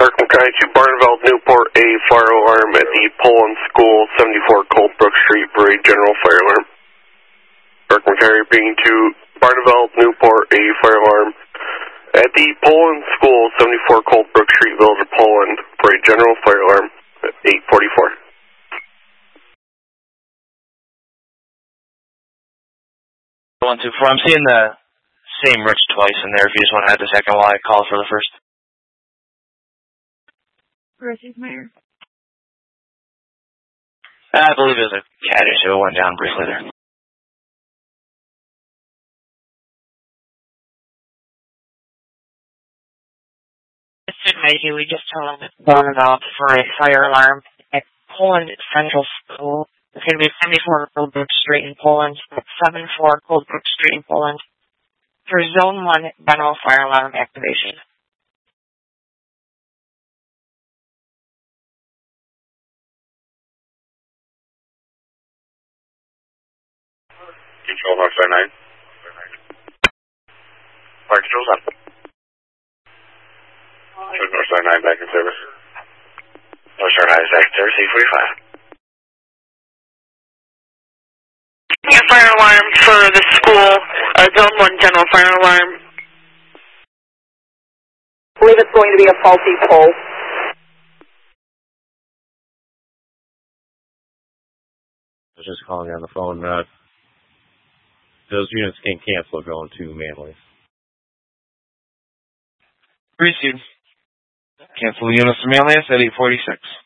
Arkham County to Barneveld, Newport, a fire alarm at the Poland School, 74 Coldbrook Street, for a general fire alarm. Arkham County being to Barneveld, Newport, a fire alarm at the Poland School, 74 Coldbrook Street, Village of Poland, for a general fire alarm at 8:44. One, two, four. I'm seeing the same Rich twice in there if you just want to add the second while I call for the first. Rich's Mayor. I believe it was a cat issue. It went down briefly there. We just told him Barneveld for a fire alarm at Poland Central School. It's going to be 74 Coldbrook Street in Poland, 74 Coldbrook Street in Poland, for Zone 1 general fire alarm activation. Control Northstar 9. Fire Control's up. Northstar 9 back in service. Northstar 9 is back in service, 8:45. A fire alarm for the school, Zone 1 general fire alarm. I believe it's going to be a faulty pole. I was just calling you on the phone. Those units can cancel going to Manly. Received. Cancel the units to Manlius at 8:46.